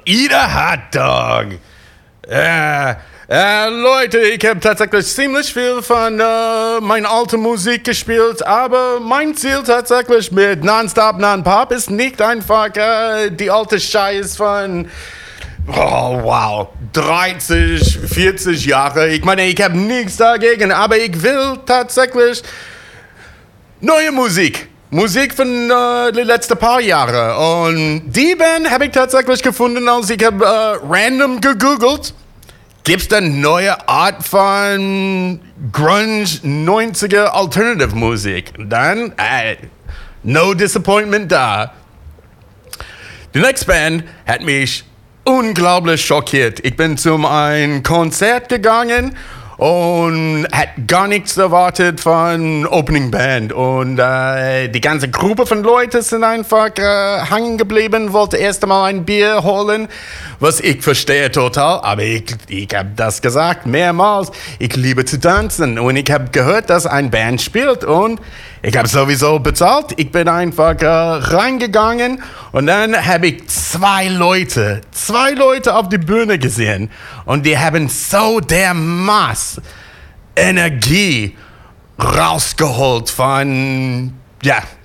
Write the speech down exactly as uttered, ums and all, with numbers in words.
eat a hot dog. Äh, äh, Leute, ich habe tatsächlich ziemlich viel von äh, meiner alten Musik gespielt, aber mein Ziel tatsächlich mit Nonstop Non-Pop ist nicht einfach äh, die alte Scheiß von, oh wow, dreißig, vierzig Jahre. Ich meine, ich habe nichts dagegen, aber ich will tatsächlich neue Musik. Musik von äh, den letzten paar Jahren. Und die Band habe ich tatsächlich gefunden, als ich habe äh, random gegoogelt. Gibt es eine neue Art von Grunge neunziger Alternative Musik? Dann, äh, no disappointment da. Die nächste Band hat mich unglaublich schockiert. Ich bin zu einem Konzert gegangen und hat gar nichts erwartet von Opening Band. Und äh, die ganze Gruppe von Leuten sind einfach äh, hängen geblieben, wollte erst einmal ein Bier holen, was ich verstehe total, aber ich, ich habe das gesagt mehrmals. Ich liebe zu tanzen und ich habe gehört, dass ein Band spielt und ich habe sowieso bezahlt. Ich bin einfach äh, reingegangen und dann habe ich zwei Leute, zwei Leute auf die Bühne gesehen und die haben so dermaßen Energie rausgeholt von, ja,